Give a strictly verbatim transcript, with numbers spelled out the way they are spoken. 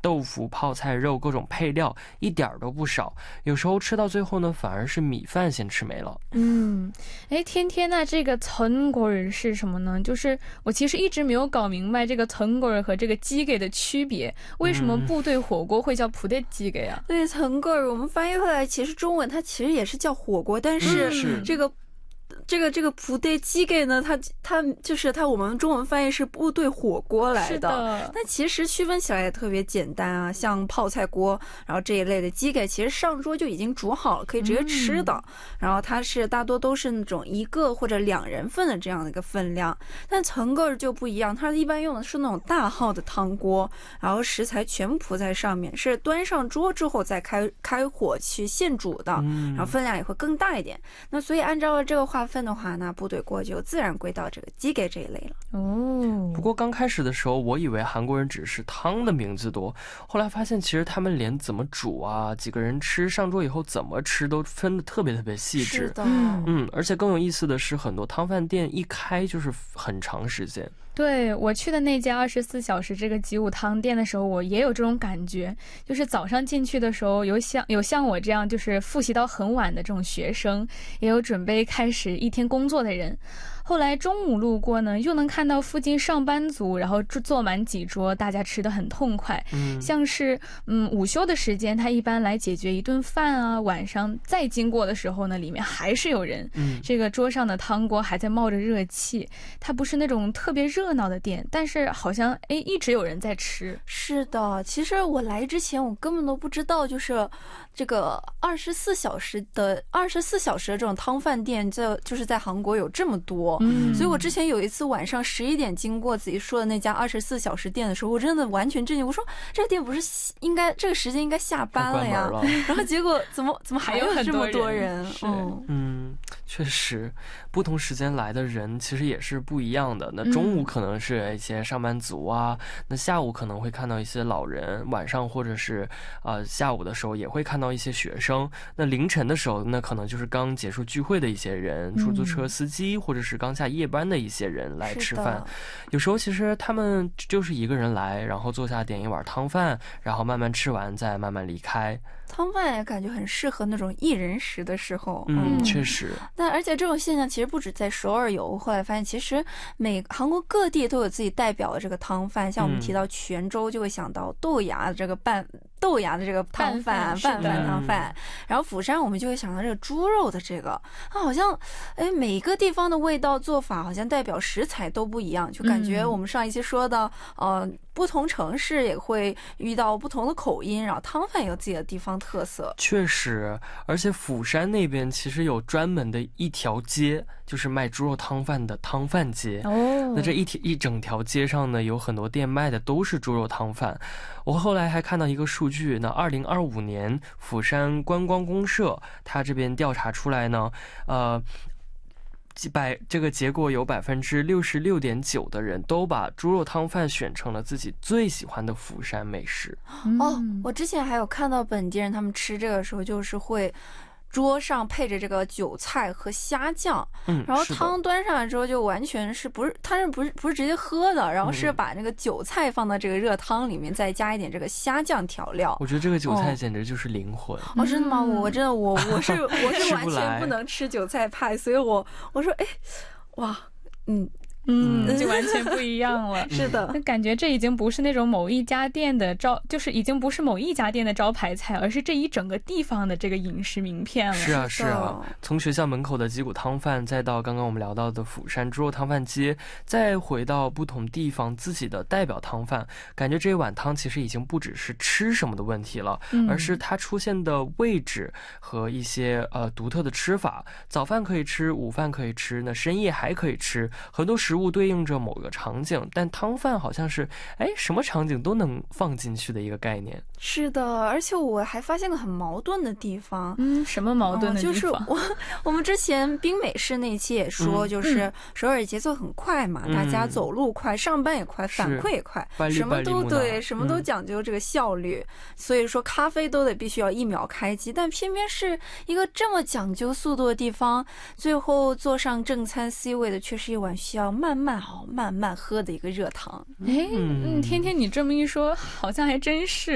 豆腐、泡菜、肉各种配料一点都不少，有时候吃到最后呢反而是米饭先吃没了。 嗯，哎，天天呢这个전골是什么呢？就是我其实一直没有搞明白这个전골和这个찌개的区别，为什么部队火锅会叫부대찌개呀？ 对，전골我们翻译回来其实中文它其实也是叫火锅，但是这个这个这个部队찌개呢，它它就是它我们中文翻译是部队火锅来的。 是的， 那其实区分起来也特别简单啊，像泡菜锅，然后这一类的찌개其实上桌就已经煮好了，可以直接吃的。嗯、然后它是大多都是那种一个或者两人份的这样的一个分量。但전골就不一样，它一般用的是那种大号的汤锅，然后食材全部铺在上面，是端上桌之后再开开火去现煮的，然后分量也会更大一点。那所以按照这个划分的话呢，部队锅就自然归到这个찌개这一类了。 哦， 不过刚开始的时候我以为韩国人只是汤的名字多，后来发现其实他们连怎么煮啊，几个人吃，上桌以后怎么吃都分得特别特别细致。 是的， 嗯，而且更有意思的是很多汤饭店一开就是很长时间。 对，我去的那家二十四小时这个吉武汤店的时候，我也有这种感觉，就是早上进去的时候，有像有像我这样就是复习到很晚的这种学生，也有准备开始一天工作的人。后来中午路过呢，又能看到附近上班族，然后坐满几桌，大家吃得很痛快。嗯，像是嗯午休的时间，他一般来解决一顿饭啊，晚上再经过的时候呢，里面还是有人。嗯，这个桌上的汤锅还在冒着热气，它不是那种特别热闹的店，但是好像哎一直有人在吃。 是的，其实我来之前我根本都不知道，就是这个二十四小时的二十四小时的这种汤饭店，这就是在韩国有这么多。嗯，所以我之前有一次晚上十一点经过自己说的那家二十四小时店的时候，我真的完全震惊。我说这个店不是应该这个时间应该下班了呀？了然后结果怎么怎么还有这么多人？ 嗯嗯，确实，不同时间来的人其实也是不一样的。那中午可能是一些上班族啊，嗯、那下午可能会看到一些老人，晚上或者是呃下午的时候也会看到一些学生。那凌晨的时候，那可能就是刚结束聚会的一些人，出租车司机、嗯、或者是刚下夜班的一些人来吃饭。有时候其实他们就是一个人来，然后坐下点一碗汤饭，然后慢慢吃完再慢慢离开。 汤饭也感觉很适合那种一人食的时候。 嗯，确实。 但而且这种现象其实不止在首尔有，我后来发现其实每韩国各地都有自己代表的这个汤饭，像我们提到泉州就会想到豆芽的这个拌豆芽的这个汤饭拌饭汤饭，然后釜山我们就会想到这个猪肉的这个，啊，好像哎每个地方的味道做法好像代表食材都不一样，就感觉我们上一期说的呃不同城市也会遇到不同的口音，然后汤饭有自己的地方特色。 确实，而且釜山那边其实有专门的一条街，就是卖猪肉汤饭的汤饭街。哦，那这一一整条街上呢，有很多店卖的都是猪肉汤饭。我后来还看到一个数据，那二零二五年釜山观光公社它这边调查出来呢，呃。百这个结果有百分之六十六点九的人都把猪肉汤饭选成了自己最喜欢的釜山美食。 哦，我之前还有看到本地人他们吃这个时候就是会桌上配着这个韭菜和虾酱，嗯，然后汤端上来之后就完全是不是它是不是不是直接喝的，然后是把那个韭菜放到这个热汤里面，再加一点这个虾酱调料。 我觉得这个韭菜简直就是灵魂。 哦，哦真的吗？我真的我我是我是完全不能吃韭菜派，所以我我说哎，哇，嗯。 嗯，就完全不一样了。 是的， 感觉这已经不是那种某一家店的招，就是已经不是某一家店的招牌菜，而是这一整个地方的这个饮食名片了。 是啊，是啊。从学校门口的吉谷汤饭，再到刚刚我们聊到的釜山猪肉汤饭街，再回到不同地方自己的代表汤饭，感觉这一碗汤其实已经不只是吃什么的问题了，嗯、而是它出现的位置和一些呃独特的吃法。早饭可以吃，午饭可以吃，那深夜还可以吃，很多食物对应着某个场景，但汤饭好像是哎什么场景都能放进去的一个概念。 是的，而且我还发现个很矛盾的地方。 嗯，什么矛盾的地方？哦、 就是我我们之前冰美式那期也说，嗯、就是首尔节奏很快嘛，嗯、大家走路快，上班也快，反馈也快，什么都对，什么都讲究这个效率。嗯、所以说咖啡都得必须要一秒开机，但偏偏是一个这么讲究速度的地方，最后坐上正餐 C 位的却是一碗需要慢慢好慢慢喝的一个热汤。 哎，嗯，天天你这么一说，好像还真是。